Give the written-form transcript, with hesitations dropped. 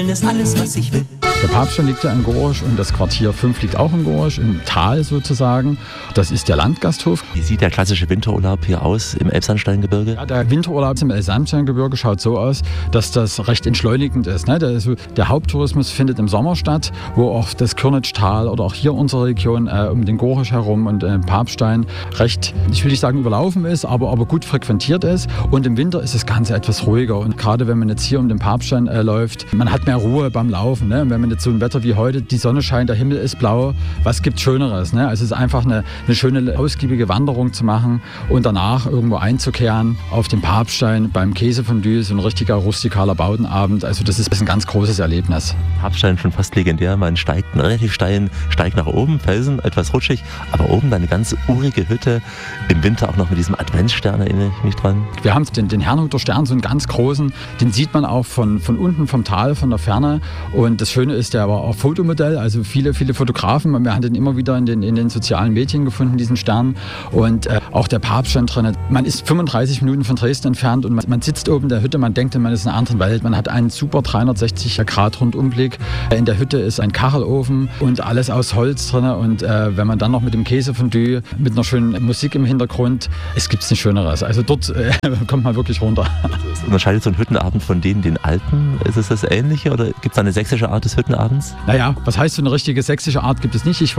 ist alles, was ich will. Der Papststein liegt ja in Gorsch und das Quartier 5 liegt auch in Gorsch, im Tal sozusagen. Das ist der Landgasthof. Wie sieht der klassische Winterurlaub hier aus im Elbsandsteingebirge? Ja, der Winterurlaub im Elbsandsteingebirge schaut so aus, dass das recht entschleunigend ist. Ne? Der Haupttourismus findet im Sommer statt, wo auch das Kürnitschtal oder auch hier unsere Region um den Gorsch herum und Papststein recht, ich will nicht sagen überlaufen ist, aber gut frequentiert ist. Und im Winter ist das Ganze etwas ruhiger. Und gerade wenn man jetzt hier um den Papststein läuft, man hat mehr Ruhe beim Laufen. Ne? Und wenn man jetzt so ein Wetter wie heute, die Sonne scheint, der Himmel ist blau, was gibt Schöneres? Ne? Also es ist einfach eine schöne, ausgiebige Wanderung zu machen und danach irgendwo einzukehren auf den Papststein beim Käsefondue, so ein richtiger rustikaler Baudenabend. Also das ist ein ganz großes Erlebnis. Papststein schon fast legendär, man steigt einen relativ steilen Steig nach oben, Felsen, etwas rutschig, aber oben dann eine ganz urige Hütte, im Winter auch noch mit diesem Adventsstern, erinnere ich mich dran. Wir haben den Herrnhuter Stern, so einen ganz großen, den sieht man auch von unten vom Tal, von der Ferne, und das Schöne ist, der war auch Fotomodell, also viele Fotografen, wir haben den immer wieder in den sozialen Medien gefunden, diesen Stern, und auch der Papststein drin. Man ist 35 Minuten von Dresden entfernt und man sitzt oben in der Hütte, man denkt, man ist in einer anderen Welt, man hat einen super 360-Grad-Rundumblick. In der Hütte ist ein Kachelofen und alles aus Holz drin, und wenn man dann noch mit dem Käsefondue, mit einer schönen Musik im Hintergrund, es gibt nichts Schöneres. Also dort kommt man wirklich runter. Unterscheidet so ein Hüttenabend von den alten? Ist es das Ähnliche oder gibt es eine sächsische Art des Hüttenabends? Naja, was heißt so eine richtige sächsische Art gibt es nicht. Ich